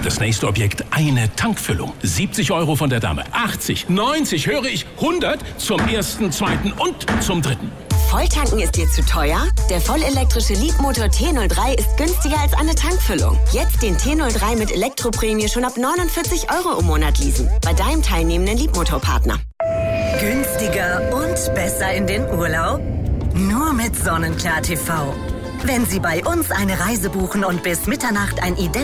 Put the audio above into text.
Das nächste Objekt, eine Tankfüllung. 70 € von der Dame, 80, 90, höre ich, 100 zum ersten, zweiten und zum dritten. Volltanken ist dir zu teuer? Der vollelektrische Leapmotor T03 ist günstiger als eine Tankfüllung. Jetzt den T03 mit Elektroprämie schon ab 49 € im Monat leasen. Bei deinem teilnehmenden Leapmotor-Partner. Günstiger und besser in den Urlaub? Nur mit Sonnenklar TV. Wenn Sie bei uns eine Reise buchen und bis Mitternacht ein